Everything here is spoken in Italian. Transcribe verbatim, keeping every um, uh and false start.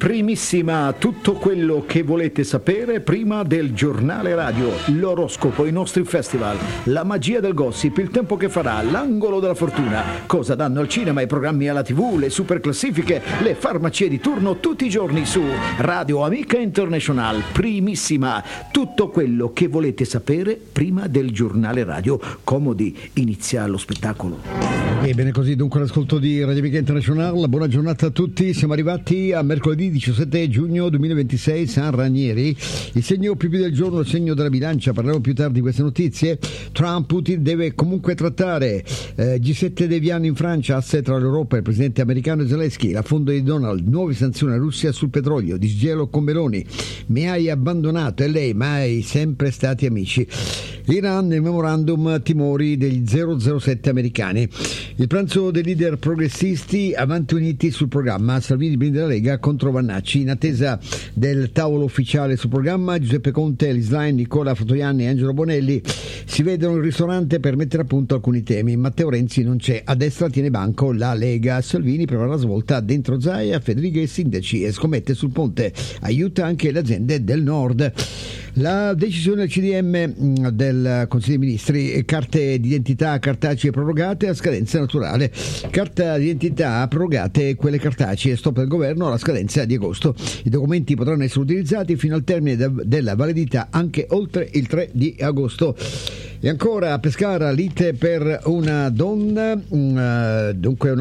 Primissima, tutto quello che volete sapere prima del giornale radio, l'oroscopo, i nostri festival, la magia del gossip, il tempo che farà, l'angolo della fortuna, cosa danno al cinema, i programmi alla tivù, le super classifiche, le farmacie di turno tutti i giorni su Radio Amica International. Primissima, tutto quello che volete sapere prima del giornale radio. Comodi, inizia lo spettacolo. E bene così, dunque l'ascolto di Radio Amica International. Buona giornata a tutti, siamo arrivati a mercoledì diciassette giugno duemilaventisei, San Ranieri. Il segno più più del giorno, il segno della bilancia. Parleremo più tardi di queste notizie. Trump, Putin deve comunque trattare. eh, G sette deviano in Francia, asse tra l'Europa e il presidente americano Zelensky. La fonda di Donald, nuove sanzioni a Russia sul petrolio, disgelo con Meloni. Mi hai abbandonato e lei, mai sempre stati amici. Iran nel memorandum, timori degli zero zero sette americani. Il pranzo dei leader progressisti, avanti uniti sul programma. Salvini blinde la Lega contro Vannacci. In attesa del tavolo ufficiale sul programma, Giuseppe Conte, Lisline, Nicola Fratoianni e Angelo Bonelli si vedono in ristorante per mettere a punto alcuni temi. Matteo Renzi non c'è, a destra tiene banco la Lega. Salvini prepara la svolta dentro Zaia, Federica e sindaci e scommette sul ponte, aiuta anche le aziende del nord. La decisione del C D M del Consiglio dei Ministri, carte d'identità cartacee prorogate a scadenza naturale. Carta d'identità prorogate, quelle cartacee, stop del governo alla scadenza di agosto. I documenti potranno essere utilizzati fino al termine de- della validità anche oltre il tre di agosto. E ancora a Pescara, lite per una donna, uh, dunque una